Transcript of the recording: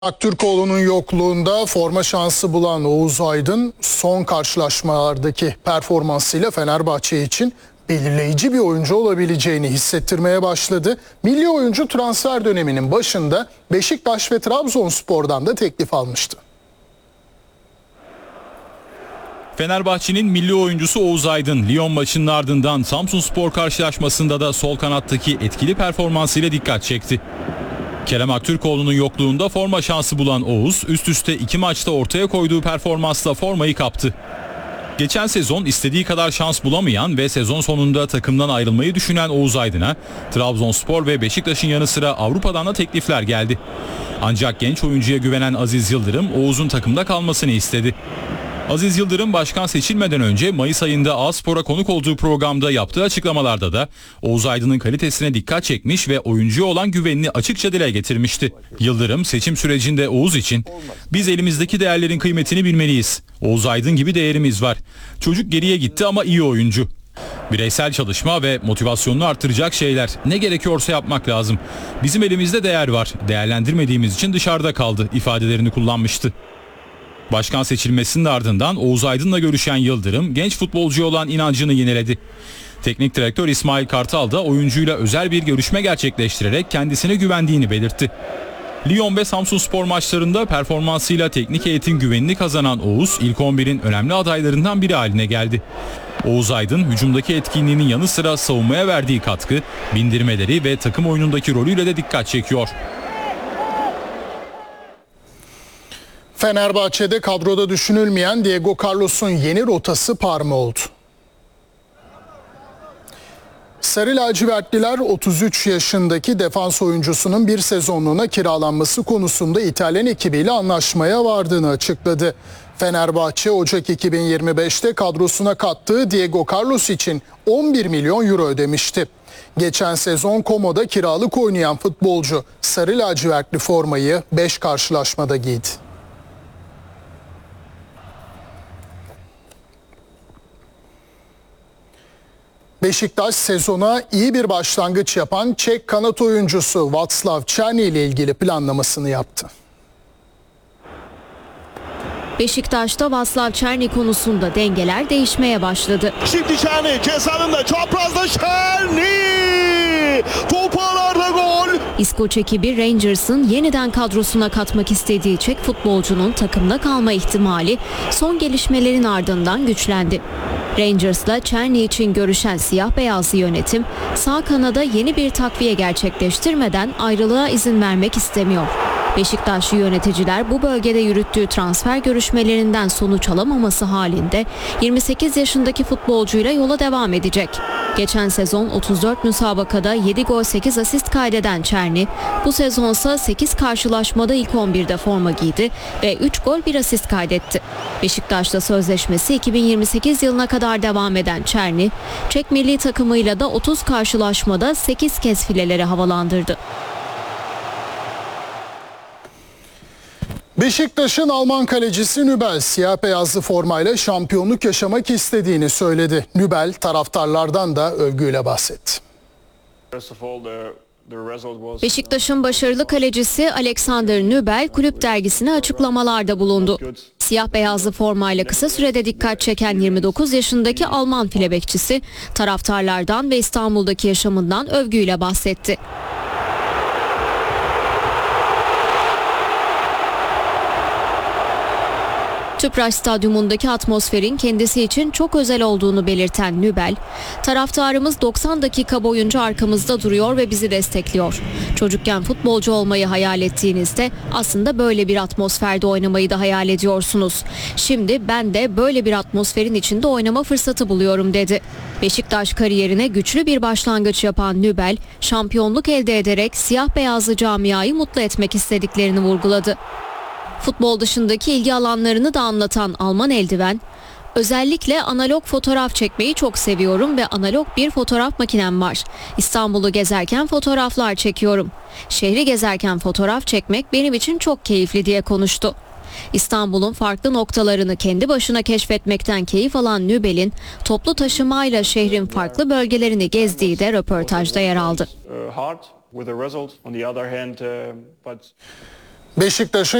Aktürkoğlu'nun yokluğunda forma şansı bulan Oğuz Aydın son karşılaşmalardaki performansıyla Fenerbahçe için belirleyici bir oyuncu olabileceğini hissettirmeye başladı. Milli oyuncu transfer döneminin başında Beşiktaş ve Trabzonspor'dan da teklif almıştı. Fenerbahçe'nin milli oyuncusu Oğuz Aydın, Lyon maçının ardından Samsunspor karşılaşmasında da sol kanattaki etkili performansıyla dikkat çekti. Kerem Aktürkoğlu'nun yokluğunda forma şansı bulan Oğuz, üst üste 2 maçta ortaya koyduğu performansla formayı kaptı. Geçen sezon istediği kadar şans bulamayan ve sezon sonunda takımdan ayrılmayı düşünen Oğuz Aydın'a Trabzonspor ve Beşiktaş'ın yanı sıra Avrupa'dan da teklifler geldi. Ancak genç oyuncuya güvenen Aziz Yıldırım Oğuz'un takımda kalmasını istedi. Aziz Yıldırım başkan seçilmeden önce Mayıs ayında A-Spor'a konuk olduğu programda yaptığı açıklamalarda da Oğuz Aydın'ın kalitesine dikkat çekmiş ve oyuncuya olan güvenini açıkça dile getirmişti. Yıldırım seçim sürecinde Oğuz için "Biz elimizdeki değerlerin kıymetini bilmeliyiz. Oğuz Aydın gibi değerimiz var. Çocuk geriye gitti ama iyi oyuncu. Bireysel çalışma ve motivasyonunu artıracak şeyler. Ne gerekiyorsa yapmak lazım. Bizim elimizde değer var. Değerlendirmediğimiz için dışarıda kaldı" ifadelerini kullanmıştı. Başkan seçilmesinin ardından Oğuz Aydın'la görüşen Yıldırım genç futbolcuya olan inancını yineledi. Teknik direktör İsmail Kartal da oyuncuyla özel bir görüşme gerçekleştirerek kendisine güvendiğini belirtti. Lyon ve Samsunspor maçlarında performansıyla teknik heyetin güvenini kazanan Oğuz ilk 11'in önemli adaylarından biri haline geldi. Oğuz Aydın hücumdaki etkinliğinin yanı sıra savunmaya verdiği katkı, bindirmeleri ve takım oyunundaki rolüyle de dikkat çekiyor. Fenerbahçe'de kadroda düşünülmeyen Diego Carlos'un yeni rotası Parma oldu. Sarı lacivertliler 33 yaşındaki defans oyuncusunun bir sezonluğuna kiralanması konusunda İtalyan ekibiyle anlaşmaya vardığını açıkladı. Fenerbahçe Ocak 2025'te kadrosuna kattığı Diego Carlos için 11 milyon euro ödemişti. Geçen sezon Como'da kiralık oynayan futbolcu sarı lacivertli formayı 5 karşılaşmada giydi. Beşiktaş sezona iyi bir başlangıç yapan Çek kanat oyuncusu Václav Černý ile ilgili planlamasını yaptı. Beşiktaş'ta Václav Černý konusunda dengeler değişmeye başladı. Şimdi Černý cezanında çaprazda Černý! Toparlarda gol! İskoç ekibi Rangers'ın yeniden kadrosuna katmak istediği Çek futbolcunun takımda kalma ihtimali son gelişmelerin ardından güçlendi. Rangers'la Černý için görüşen siyah beyazlı yönetim sağ kanada yeni bir takviye gerçekleştirmeden ayrılığa izin vermek istemiyor. Beşiktaşlı yöneticiler bu bölgede yürüttüğü transfer görüşmelerinden sonuç alamaması halinde 28 yaşındaki futbolcuyla yola devam edecek. Geçen sezon 34 müsabakada 7 gol 8 asist kaydeden Černý bu sezonsa 8 karşılaşmada ilk 11'de forma giydi ve 3 gol 1 asist kaydetti. Beşiktaş'ta sözleşmesi 2028 yılına kadar devam eden Černý, Çek milli takımıyla da 30 karşılaşmada 8 kez fileleri havalandırdı. Beşiktaş'ın Alman kalecisi Nübel siyah beyazlı formayla şampiyonluk yaşamak istediğini söyledi. Nübel taraftarlardan da övgüyle bahsetti. Beşiktaş'ın başarılı kalecisi Alexander Nübel kulüp dergisine açıklamalarda bulundu. Siyah beyazlı formayla kısa sürede dikkat çeken 29 yaşındaki Alman file bekçisi taraftarlardan ve İstanbul'daki yaşamından övgüyle bahsetti. Tüpraş Stadyumundaki atmosferin kendisi için çok özel olduğunu belirten Nübel, "Taraftarımız 90 dakika boyunca arkamızda duruyor ve bizi destekliyor. Çocukken futbolcu olmayı hayal ettiğinizde aslında böyle bir atmosferde oynamayı da hayal ediyorsunuz. Şimdi ben de böyle bir atmosferin içinde oynama fırsatı buluyorum" dedi. Beşiktaş kariyerine güçlü bir başlangıç yapan Nübel, şampiyonluk elde ederek siyah beyazlı camiayı mutlu etmek istediklerini vurguladı. Futbol dışındaki ilgi alanlarını da anlatan Alman eldiven, "Özellikle analog fotoğraf çekmeyi çok seviyorum ve analog bir fotoğraf makinem var. İstanbul'u gezerken fotoğraflar çekiyorum. Şehri gezerken fotoğraf çekmek benim için çok keyifli" diye konuştu. İstanbul'un farklı noktalarını kendi başına keşfetmekten keyif alan Nübel'in toplu taşımayla şehrin farklı bölgelerini gezdiği de röportajda yer aldı. Beşiktaş'ın